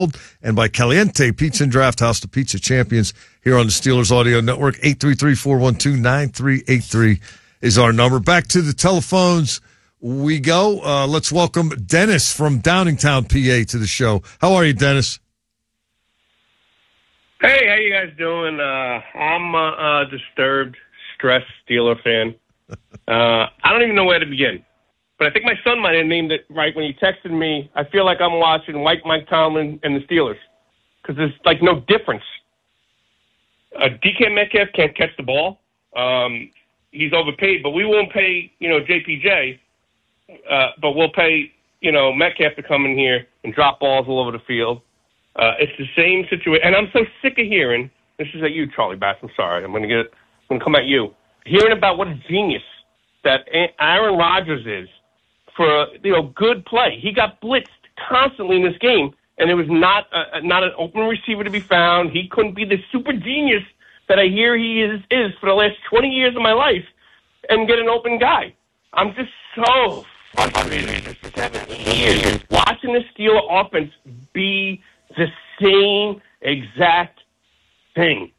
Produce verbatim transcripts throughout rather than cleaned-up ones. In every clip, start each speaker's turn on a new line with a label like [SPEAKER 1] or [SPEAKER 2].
[SPEAKER 1] and by Caliente Pizza and Draft House, the pizza champions here on the Steelers Audio Network. eight three three, four one two, nine three eight three is our number. Back to the telephones we go. Uh, let's welcome Dennis from Downingtown, P A to the show. How are you, Dennis?
[SPEAKER 2] Hey, how you guys doing? Uh, I'm uh, uh, disturbed, stressed Steeler fan. Uh, I don't even know where to begin. But I think my son might have named it right when he texted me. I feel like I'm watching White Mike Tomlin and the Steelers because there's like no difference. Uh, D K Metcalf can't catch the ball. Um, he's overpaid, but we won't pay, you know, J P J. Uh, but we'll pay, you know, Metcalf to come in here and drop balls all over the field. Uh, it's the same situation, and I'm so sick of hearing. This is at you, Charlie Bass. I'm sorry. I'm going to get. I'm going to come at you. Hearing about what a genius that Aaron Rodgers is. For you know, good play. He got blitzed constantly in this game, and there was not a, not an open receiver to be found. He couldn't be the super genius that I hear he is is for the last twenty years of my life, and get an open guy. I'm just so frustrated for seven years watching the Steeler offense be the same exact thing.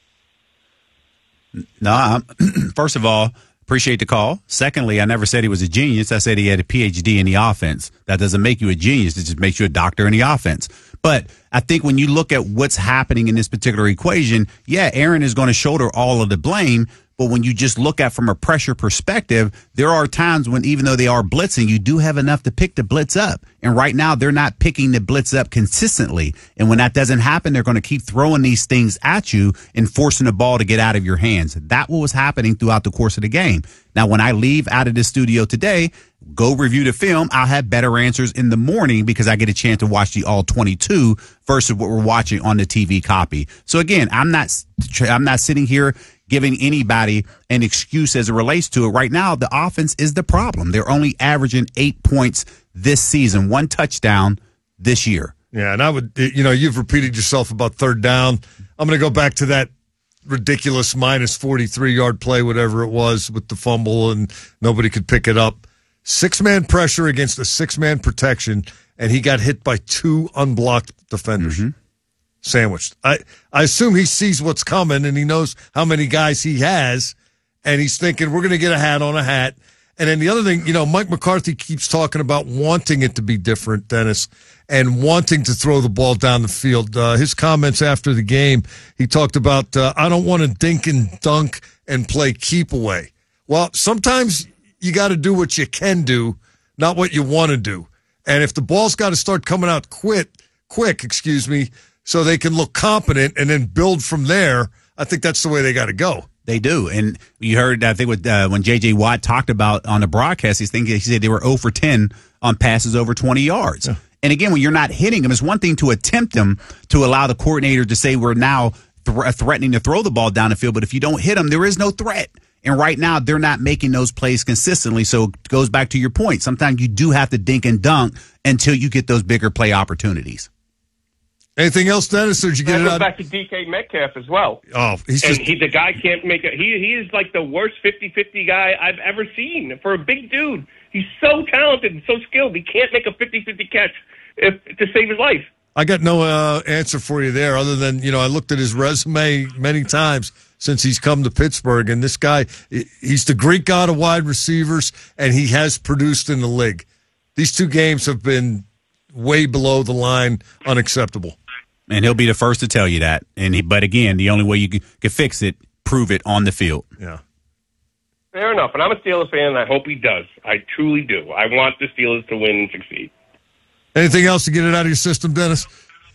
[SPEAKER 3] No, I'm, first of all. Appreciate the call. Secondly, I never said he was a genius. I said he had a P H D in the offense. That doesn't make you a genius. It just makes you a doctor in the offense. But I think when you look at what's happening in this particular equation, yeah, Aaron is going to shoulder all of the blame. But when you just look at from a pressure perspective, there are times when even though they are blitzing, you do have enough to pick the blitz up. And right now, they're not picking the blitz up consistently. And when that doesn't happen, they're going to keep throwing these things at you and forcing the ball to get out of your hands. That's what was happening throughout the course of the game. Now, when I leave out of the studio today, go review the film, I'll have better answers in the morning because I get a chance to watch the all twenty-two versus what we're watching on the T V copy. So again, I'm not, I'm not sitting here giving anybody an excuse as it relates to it. Right now, the offense is the problem. They're only averaging eight points this season, one touchdown this year.
[SPEAKER 1] Yeah, and I would, you know, you've repeated yourself about third down. I'm going to go back to that ridiculous minus forty-three yard play, whatever it was, with the fumble and nobody could pick it up. Six-man pressure against a six-man protection, and he got hit by two unblocked defenders. Mm-hmm. Sandwiched. I, I assume he sees what's coming and he knows how many guys he has, and he's thinking, we're going to get a hat on a hat. And then the other thing, you know, Mike McCarthy keeps talking about wanting it to be different, Dennis, and wanting to throw the ball down the field. Uh, his comments after the game, he talked about, uh, I don't want to dink and dunk and play keep away. Well, sometimes you got to do what you can do, not what you want to do. And if the ball's got to start coming out quick, quick, excuse me, so they can look competent and then build from there, I think that's the way they got to go.
[SPEAKER 3] They do. And you heard, I think, with, uh, when J J. Watt talked about on the broadcast, he's thinking, he said they were zero for ten on passes over twenty yards. Yeah. And again, when you're not hitting them, it's one thing to attempt them to allow the coordinator to say we're now th- threatening to throw the ball down the field. But if you don't hit them, there is no threat. And right now, they're not making those plays consistently. So it goes back to your point. Sometimes you do have to dink and dunk until you get those bigger play opportunities.
[SPEAKER 1] Anything else, Dennis, or did you get
[SPEAKER 2] and
[SPEAKER 1] it out?
[SPEAKER 2] Back to D K Metcalf as well.
[SPEAKER 1] Oh, he's
[SPEAKER 2] and
[SPEAKER 1] just...
[SPEAKER 2] he, the guy can't make it. He he is like the worst fifty-fifty guy I've ever seen for a big dude. He's so talented and so skilled. He can't make a fifty-fifty catch if, to save his life.
[SPEAKER 1] I got no uh, answer for you there other than, you know, I looked at his resume many times since he's come to Pittsburgh, and this guy, he's the Greek god of wide receivers, and he has produced in the league. These two games have been way below the line, unacceptable.
[SPEAKER 3] And he'll be the first to tell you that. And he, but again, the only way you can, can fix it, prove it on the field.
[SPEAKER 1] Yeah.
[SPEAKER 2] Fair enough. And I'm a Steelers fan, and I hope he does. I truly do. I want the Steelers to win and succeed.
[SPEAKER 1] Anything else to get it out of your system, Dennis?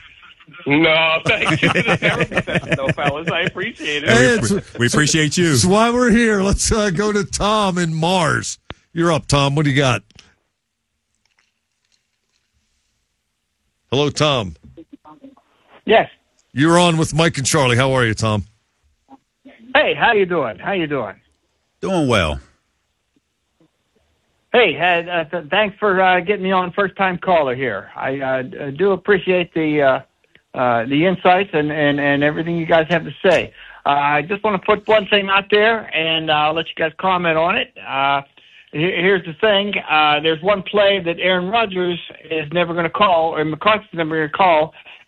[SPEAKER 2] No, thank you. No, fellas, I appreciate it.
[SPEAKER 1] Hey,
[SPEAKER 3] we, we appreciate you.
[SPEAKER 1] That's why we're here. Let's uh, go to Tom in Mars. You're up, Tom. What do you got? Hello, Tom.
[SPEAKER 4] Yes.
[SPEAKER 1] You're on with Mike and Charlie. How are you, Tom?
[SPEAKER 4] Hey, how you doing? How you doing?
[SPEAKER 3] Doing well.
[SPEAKER 4] Hey, uh, th- thanks for uh, getting me on, first-time caller here. I uh, do appreciate the uh, uh, the insights and, and, and everything you guys have to say. Uh, I just want to put one thing out there, and uh, I'll let you guys comment on it. Uh, here's the thing. Uh, there's one play that Aaron Rodgers is never going to call, or McCarthy's never going to call,